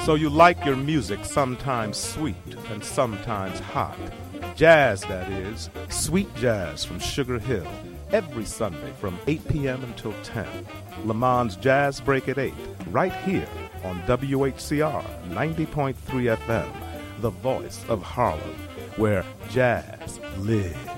So you like your music sometimes sweet and sometimes hot. Jazz, that is. Sweet jazz from Sugar Hill. Every Sunday from 8 p.m. until 10. Le Mans Jazz Break at 8. Right here on WHCR 90.3 FM. The voice of Harlem, where jazz lives.